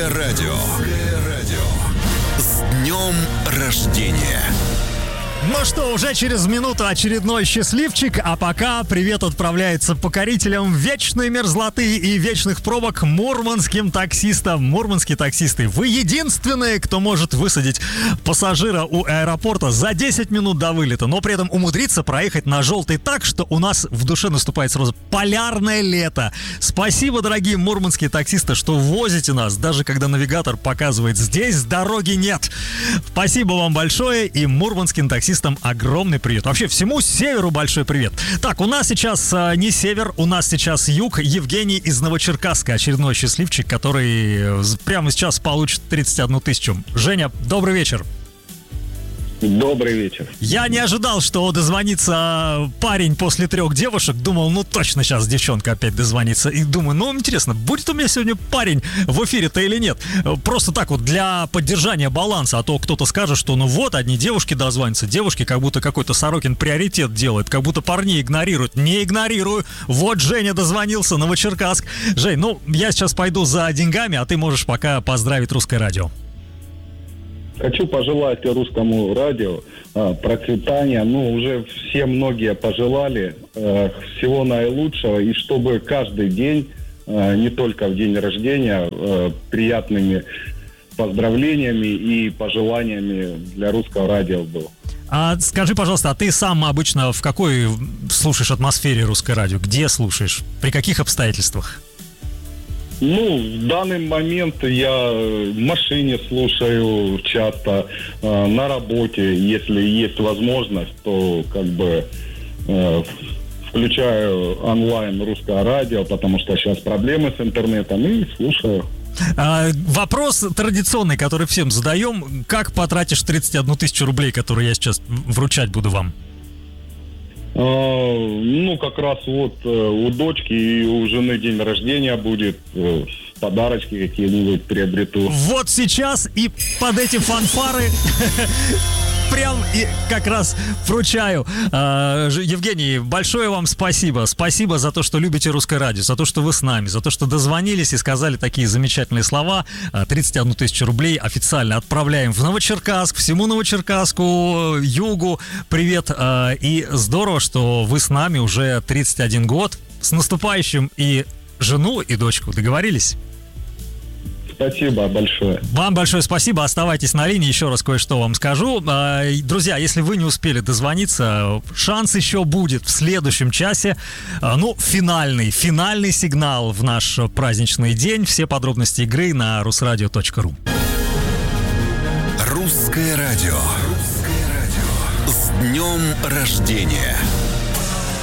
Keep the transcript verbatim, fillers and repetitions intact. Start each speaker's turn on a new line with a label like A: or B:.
A: радио. С днем рождения!
B: Ну что, уже через минуту очередной счастливчик, а пока привет отправляется покорителям вечной мерзлоты и вечных пробок мурманским таксистам. Мурманские таксисты, вы единственные, кто может высадить пассажира у аэропорта за десять минут до вылета, но при этом умудриться проехать на желтый так, что у нас в душе наступает сразу полярное лето. Спасибо, дорогие мурманские таксисты, что возите нас, даже когда навигатор показывает «здесь дороги нет». Спасибо вам большое, и мурманским таксистам огромный привет. Вообще всему северу большой привет. Так, у нас сейчас а, не север, у нас сейчас юг. Евгений из Новочеркасска, очередной счастливчик, который прямо сейчас получит тридцать одну тысячу. Женя, добрый вечер.
C: Добрый вечер.
B: Я не ожидал, что дозвонится парень после трех девушек. Думал, ну точно сейчас девчонка опять дозвонится. И думаю, ну интересно, будет у меня сегодня парень в эфире-то или нет? Просто так вот для поддержания баланса. А то кто-то скажет, что ну вот, одни девушки дозвонятся. Девушки как будто какой-то Сорокин приоритет делает. Как будто парней игнорируют. Не игнорирую. Вот Женя дозвонился, Новочеркасск. Жень, ну я сейчас пойду за деньгами, а ты можешь пока поздравить Русское радио.
C: Хочу пожелать русскому радио а, процветания. Ну, уже все многие пожелали а, всего наилучшего. И чтобы каждый день, а, не только в день рождения, а, приятными поздравлениями и пожеланиями для русского радио был.
B: А скажи, пожалуйста, а ты сам обычно в какой слушаешь атмосфере Русское радио? Где слушаешь? При каких обстоятельствах?
C: Ну, в данный момент я в машине слушаю часто, э, на работе, если есть возможность, то как бы э, включаю онлайн Русское радио, потому что сейчас проблемы с интернетом, и слушаю.
B: А, вопрос традиционный, который всем задаем. Как потратишь тридцать одну тысячу рублей, которые я сейчас вручать буду вам?
C: Ну, как раз вот у дочки и у жены день рождения будет, подарочки какие-нибудь приобрету.
B: Вот сейчас и под эти фанфары прям и как раз вручаю. Евгений, большое вам спасибо. Спасибо за то, что любите Русское радио, за то, что вы с нами, за то, что дозвонились и сказали такие замечательные слова. тридцать одну тысячу рублей официально отправляем в Новочеркасск, всему Новочеркасску, югу. Привет. И здорово, что вы с нами уже тридцать один год. С наступающим и жену, и дочку. Договорились?
C: Спасибо большое.
B: Вам большое спасибо. Оставайтесь на линии. Еще раз кое-что вам скажу. Друзья, если вы не успели дозвониться, шанс еще будет в следующем часе. Ну, финальный, финальный сигнал в наш праздничный день. Все подробности игры на русрадио точка ру.
A: Русское радио. С днем рождения!